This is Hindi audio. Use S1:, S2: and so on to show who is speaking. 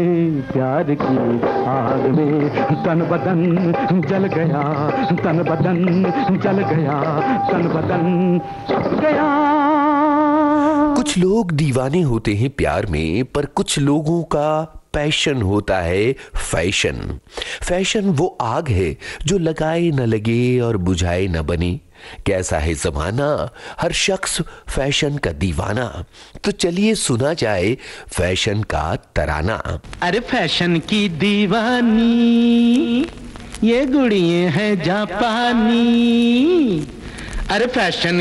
S1: प्यार की आग में तन बदन जल गया, तन बदन जल गया, तन बदन गया।
S2: कुछ लोग दीवाने होते हैं प्यार में, पर कुछ लोगों का पैशन होता है फैशन। फैशन वो आग है जो लगाए न लगे और बुझाए न बने। कैसा है जमाना, हर शख्स फैशन का दीवाना। तो चलिए सुना जाए फैशन का तराना।
S1: अरे फैशन की दीवानी ये गुड़िये हैं जापानी। अरे फैशन